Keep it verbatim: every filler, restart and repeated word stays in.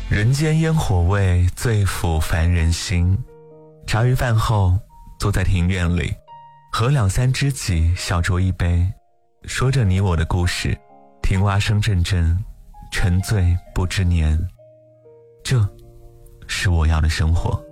人间烟火味，最抚凡人心。茶余饭后，坐在庭院里，和两三知己小酌一杯，说着你我的故事，听蛙声阵阵，沉醉不知年。这是我要的生活。